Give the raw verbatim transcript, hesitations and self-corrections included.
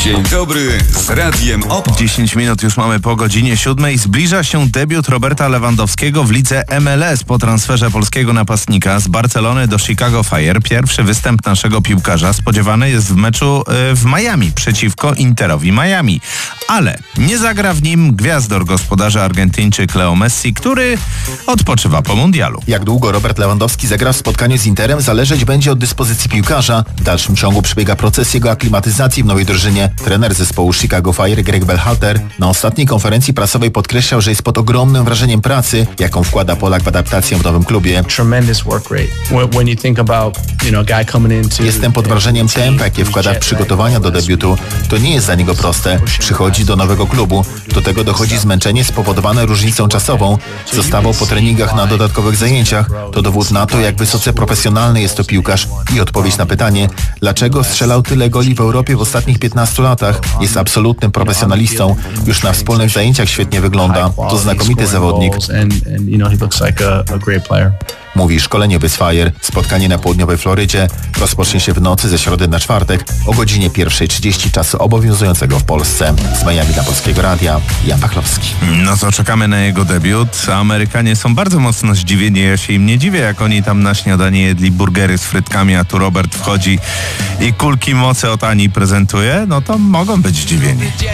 Dzień dobry z Radiem Opol. dziesięć minut już mamy po godzinie siódmej. Zbliża się debiut Roberta Lewandowskiego w lidze M L S po transferze polskiego napastnika z Barcelony do Chicago Fire. Pierwszy występ naszego piłkarza spodziewany jest w meczu w Miami przeciwko Interowi Miami. Ale nie zagra w nim gwiazdor gospodarza Argentyńczyk Leo Messi, który odpoczywa po mundialu. Jak długo Robert Lewandowski zagra w spotkaniu z Interem, zależeć będzie od dyspozycji piłkarza. W dalszym ciągu przebiega proces jego aklimatyzacji w nowej drużynie. Trener zespołu Chicago Fire Greg Berhalter na ostatniej konferencji prasowej podkreślał, że jest pod ogromnym wrażeniem pracy, jaką wkłada Polak w adaptację w nowym klubie. Jestem pod wrażeniem tempa, jakie wkłada w przygotowania do debiutu. To nie jest dla niego proste. Przychodzi do nowego klubu. Do tego dochodzi zmęczenie spowodowane różnicą czasową. Zostawał po treningach na dodatkowych zajęciach. To dowód na to, jak wysoce profesjonalny jest to piłkarz. I odpowiedź na pytanie, dlaczego strzelał tyle goli w Europie w ostatnich piętnastu latach. Jest absolutnym profesjonalistą. Już na wspólnych zajęciach świetnie wygląda. To znakomity zawodnik. Mówi szkoleniowy z Fire. Spotkanie na południowej Florydzie rozpocznie się w nocy ze środy na czwartek o godzinie pierwszej trzydzieści czasu obowiązującego w Polsce. Z Miami dla Polskiego Radia, Jan Pachlowski. No to czekamy na jego debiut. Amerykanie są bardzo mocno zdziwieni. Ja się im nie dziwię, jak oni tam na śniadanie jedli burgery z frytkami, a tu Robert wchodzi i kulki mocy od Ani prezentuje. No to mogą być zdziwieni.